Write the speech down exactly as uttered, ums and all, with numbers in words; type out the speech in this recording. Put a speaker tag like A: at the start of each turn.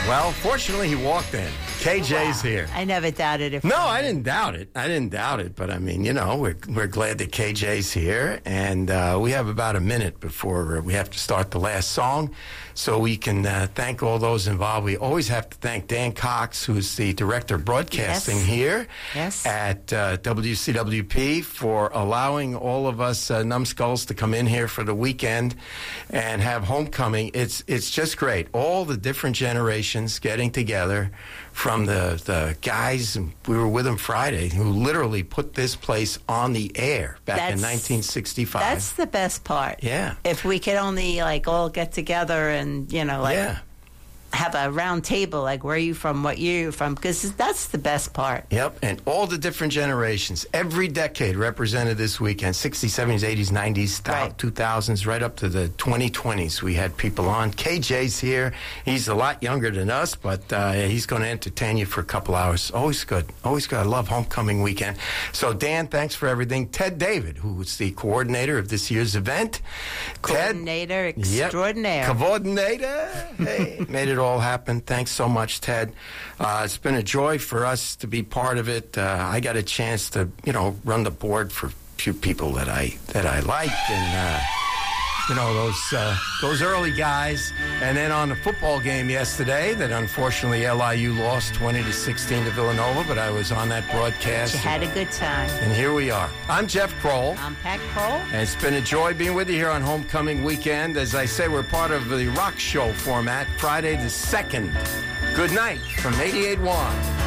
A: Well, fortunately, he walked in. K J's
B: Wow.
A: here.
B: I never doubted it.
A: No, I didn't doubt it. I didn't doubt it. But, I mean, you know, we're we're glad that K J's here. And uh, we have about a minute before we have to start the last song. So we can uh, thank all those involved. We always have to thank Dan Cox, who's the director of broadcasting
B: Yes.
A: here
B: Yes.
A: at uh, W C W P, for allowing all of us uh, numbskulls to come in here for the weekend and have homecoming. It's it's just great. All the different generations getting together, from the, the guys, we were with them Friday, who literally put this place on the air back in
B: That's-
A: nineteen sixty-five.
B: That's the best part.
A: Yeah.
B: If we could only, like, all get together and, you know, like,
A: yeah.
B: have a round table, like, where are you from, what year you're from, because that's the best part.
A: Yep, and all the different generations, every decade represented this weekend, sixties, seventies, eighties, nineties,
B: Right.
A: two thousands, right up to the twenty twenties. We had people on. K J's here. He's a lot younger than us, but uh, he's going to entertain you for a couple hours. Always good. Always good. I love homecoming weekend. So, Dan, thanks for everything. Ted David, who was the coordinator of this year's event.
B: Coordinator extraordinaire.
A: Yep. Coordinator. Hey, made it all happen. Thanks so much, Ted. Uh, it's been a joy for us to be part of it. Uh, I got a chance to, you know, run the board for a few people that I that I liked, and uh, you know, those uh, those early guys. And then on the football game yesterday, that unfortunately L I U lost twenty to sixteen to Villanova, but I was on that broadcast.
B: You had a good time.
A: And here we are. I'm Jeff Kroll.
B: I'm Pat Kroll.
A: And it's been a joy being with you here on Homecoming Weekend. As I say, we're part of the rock show format, Friday the second. Good night from eighty-eight point one.